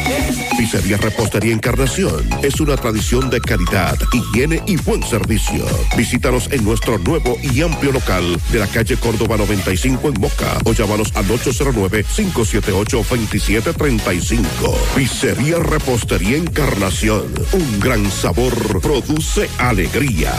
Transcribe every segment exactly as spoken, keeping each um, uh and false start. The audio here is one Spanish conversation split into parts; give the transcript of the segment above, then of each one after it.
Pizzería Repostería Encarnación es una tradición de calidad, higiene y buen servicio. Visítanos en nuestro nuevo y amplio local de la calle Córdoba noventa y cinco en Moca o llámanos al ocho cero nueve, cinco siete ocho, dos siete tres cinco. Pizzería Repostería Encarnación. Un gran sabor produce alegría.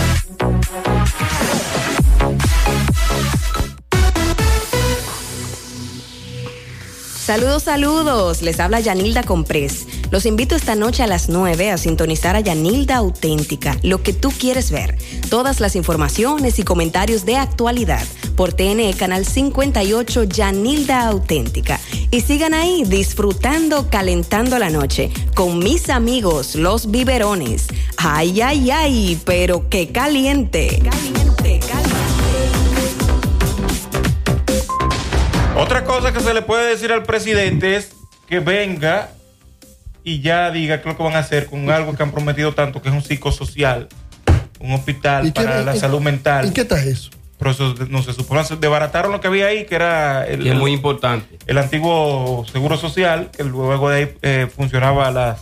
Saludos, saludos. Les habla Yanilda Comprés. Los invito esta noche a las nueve a sintonizar a Yanilda Auténtica, lo que tú quieres ver. Todas las informaciones y comentarios de actualidad por T N E Canal cincuenta y ocho, Yanilda Auténtica. Y sigan ahí disfrutando, calentando la noche con mis amigos, los biberones. Ay, ay, ay, pero qué caliente. Caliente, caliente. Otra cosa que se le puede decir al presidente es que venga y ya diga qué es lo que van a hacer con algo que han prometido tanto, que es un psicosocial, un hospital para la salud mental. ¿Y qué está eso? Pero eso no se supone, se desbarataron lo que había ahí, que era el, que es muy importante. El antiguo Seguro Social, que luego de ahí eh, funcionaba las,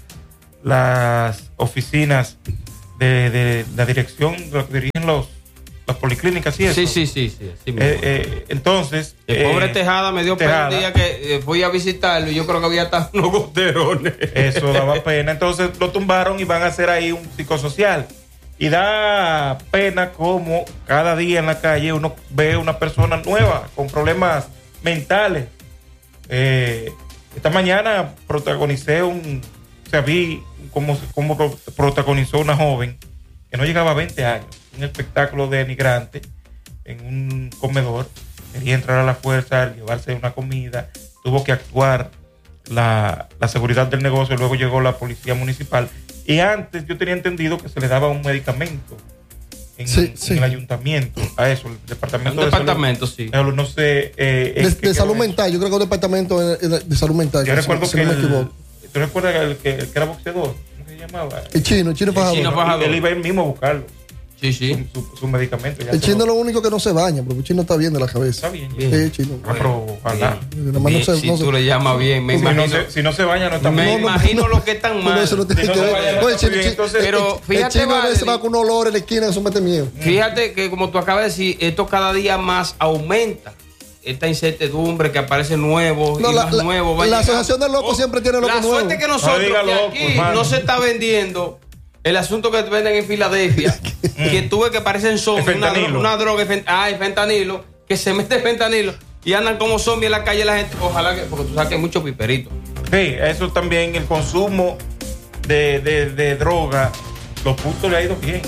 las oficinas de, de la dirección, de lo que dirigen los las policlínicas y eso. Sí, sí, sí, sí. sí eh, eh, entonces el eh, pobre Tejada me dio pena el día que eh, fui a visitarlo y yo creo que había hasta unos goterones. Eso daba pena. Entonces lo tumbaron y van a hacer ahí un psicosocial. Y da pena como cada día en la calle uno ve una persona nueva con problemas mentales. Eh, esta mañana protagonicé un, o sea, vi cómo, cómo protagonizó una joven que no llegaba a veinte años, un espectáculo de denigrante en un comedor. Quería entrar a la fuerza, llevarse una comida, tuvo que actuar la, la seguridad del negocio, luego llegó la policía municipal. Y antes yo tenía entendido que se le daba un medicamento en, sí, en sí. el ayuntamiento, a eso, el departamento un de departamento, salud. Sí. No sé. Eh, de de salud mental, yo creo que el departamento de, de salud mental. Yo recuerdo si, que. Si no el, me equivoco. ¿Tú recuerdas el que, el que era boxeador? ¿Cómo se llamaba? El chino, el chino el fajador. Chino fajador. Él iba él mismo a buscarlo. Sí, sí. Su, su, su medicamento. Ya el chino es lo único que no se baña, porque el chino está bien de la cabeza. Está bien. bien. Sí, el chino. Ah, pero ojalá. Bien. No se, si no tú se, le llamas bien, me si imagino. No se, si no se baña, no está me bien. Me imagino no, lo que están mal. Eso no tiene si no que ver. Baña, no Oye, bien, entonces, pero fíjate, el chino a veces va con un olor en la esquina, eso mete miedo. Fíjate que, como tú acabas de decir, esto cada día más aumenta. Esta incertidumbre que aparece nuevo no, y la, más la, nuevo. Va la asociación de locos oh, siempre tiene locos nuevos. La suerte que nosotros, no, que loco, aquí hermano. no se está vendiendo el asunto que venden en Filadelfia, que tuve que parecen zombies, una, una droga, ah, el fentanilo, que se mete fentanilo y andan como zombies en la calle la gente. Ojalá que, porque tú sabes que hay muchos piperitos. Sí, eso también, el consumo de, de, de droga, los puntos le ha ido bien.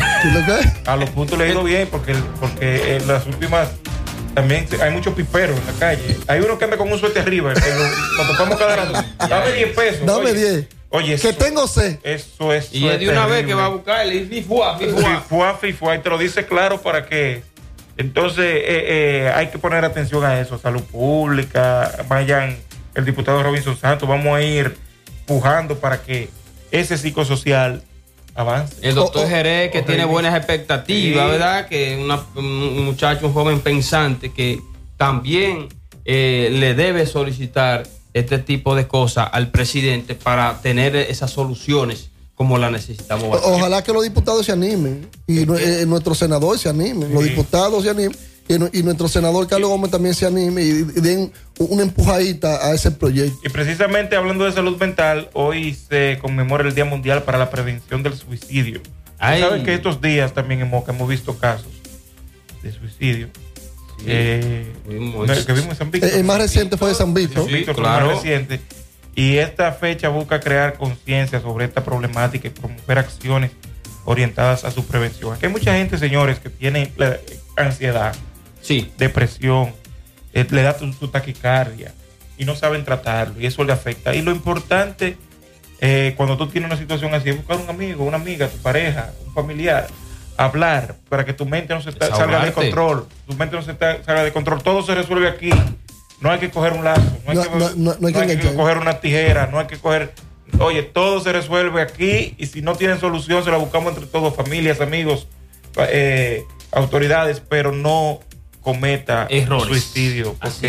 A los puntos le ha ido bien porque, porque en las últimas también hay muchos piperos en la calle. Hay uno que anda con un suerte arriba, que lo, lo topamos cada rato. Dame diez pesos. Dame diez. Oye, que eso, tengo sed. Eso es. Y es de una vez que va a buscar el fifua, fifua. Fifua, fifua, y te lo dice claro para qué. Entonces, eh, eh, hay que poner atención a eso. Salud pública, vayan, el diputado Robinson Santos, vamos a ir pujando para que ese psicosocial avance. El doctor oh, oh, Jerez, que oh, tiene buenas expectativas, sí. ¿Verdad? Que una, un muchacho, un joven pensante que también eh, le debe solicitar este tipo de cosas al presidente para tener esas soluciones como las necesitamos. O, ojalá que los diputados se animen y eh, nuestro senador se anime, sí. Los diputados se animen y, y nuestro senador Carlos Gómez también se anime y, y den una empujadita a ese proyecto. Y precisamente hablando de salud mental, hoy se conmemora el Día Mundial para la Prevención del Suicidio. Saben que estos días también en Moca hemos visto casos de suicidio. Sí. Eh, muy, que vimos en San Víctor. El más reciente fue de San Víctor. Sí, Víctor, claro. El más reciente. Y esta fecha busca crear conciencia sobre esta problemática y promover acciones orientadas a su prevención. Aquí hay mucha gente, señores, que tiene ansiedad, sí. depresión, eh, le da su, su taquicardia y no saben tratarlo y eso le afecta. Y lo importante, eh, cuando tú tienes una situación así, es buscar un amigo, una amiga, tu pareja, un familiar, hablar para que tu mente no se ta- salga de control. Tu mente no se ta- salga de control. Todo se resuelve aquí. No hay que coger un lazo, no hay, no, que, no, no, no hay no que, hay que coger una tijera, no hay que coger... Oye, todo se resuelve aquí y si no tienen solución se la buscamos entre todos, familias, amigos, eh, autoridades, pero no cometa errores. Suicidio, porque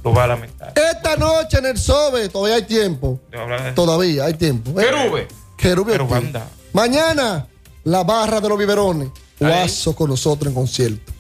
lo va a lamentar. Esta noche en el SOBE, todavía hay tiempo. Todavía hay tiempo. Querube. Querube. Mañana, la barra de los biberones. Guaso con nosotros en concierto.